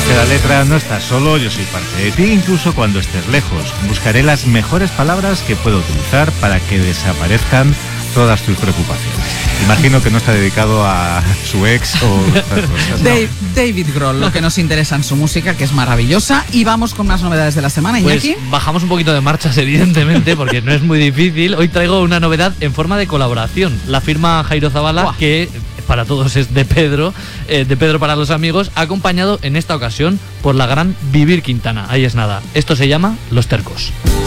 Dice la letra: no estás solo, yo soy parte de ti, incluso cuando estés lejos. Buscaré las mejores palabras que puedo utilizar para que desaparezcan todas tus preocupaciones. Imagino que no está dedicado a su ex o otras cosas. ¿No? David Grohl, lo que nos interesa en su música, que es maravillosa. Y vamos con más novedades de la semana, Iñaki. Pues bajamos un poquito de marchas, evidentemente, porque no es muy difícil. Hoy traigo una novedad en forma de colaboración. La firma Jairo Zabala, que para todos es de Pedro para los amigos, acompañado en esta ocasión por la gran Vivir Quintana. Ahí es nada. Esto se llama Los Tercos.